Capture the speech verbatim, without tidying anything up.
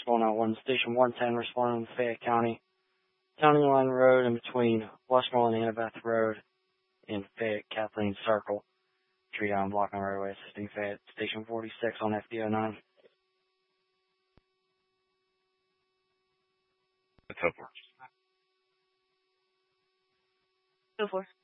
going out one, Station one ten, responding to Fayette County. County Line Road in between Westmoreland and Annabeth Road in Fayette Kathleen Circle. Tree down blocking right away, assisting Fayette. Station forty-six on F D O nine. Let's go for it. Go for it.